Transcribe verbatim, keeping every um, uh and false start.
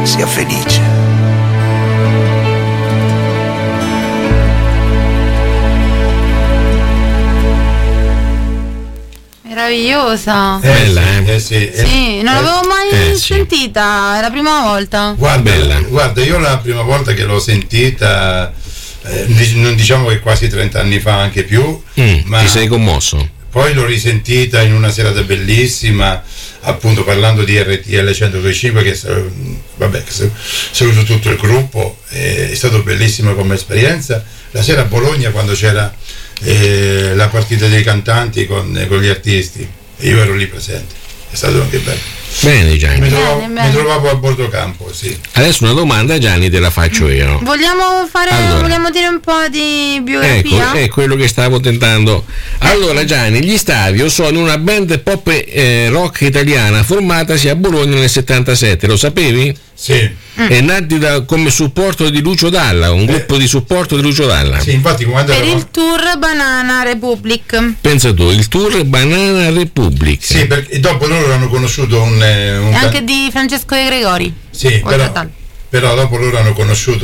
sia felice. Meravigliosa. Eh, Bella, sì, eh? eh, sì, Sì, eh, non eh, l'avevo mai eh, sì. sentita, è la prima volta. Guarda, Bella. guarda, io la prima volta che l'ho sentita, eh, non diciamo che quasi trenta anni fa, anche più, Mm, ma ti sei commosso? poi l'ho risentita in una serata bellissima, appunto parlando di R T L centodue che è, vabbè, che è saluto tutto il gruppo, eh, è stato bellissimo come esperienza. La sera a Bologna, quando c'era eh, la partita dei cantanti con, con gli artisti, e io ero lì presente, è stato anche bello. Bene, Mi Gianni. trovavo, bene. mi trovavo a bordo campo, sì. Adesso una domanda, Gianni, te la faccio io. Vogliamo fare, Allora. vogliamo dire un po' di Ecco, biografia? è quello che stavo tentando. Allora, Gianni, gli Stavio sono una band pop eh, rock italiana formatasi a Bologna nel settantasette, lo sapevi? Sì, È nati da- come supporto di Lucio Dalla, un gruppo di supporto di Lucio Dalla. sì, infatti quando Per eravamo- il tour Banana Republic. Pensa tu, il tour Banana Republic. Sì, perché dopo loro hanno conosciuto un, eh, un E can- anche di Francesco De Gregori. sì, oltre però, a tal. però dopo loro hanno conosciuto